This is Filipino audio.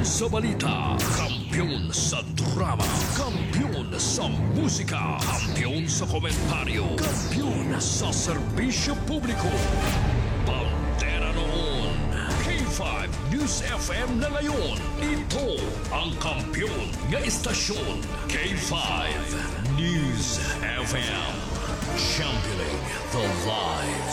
sa balita, kampiyon sa drama, kampiyon sa musika, kampiyon sa komentaryo, kampiyon sa serbisyo publiko. Pantera noon, K5 News FM na ngayon. Ito ang kampiyon nga istasyon, K5 News FM. Championing the lives.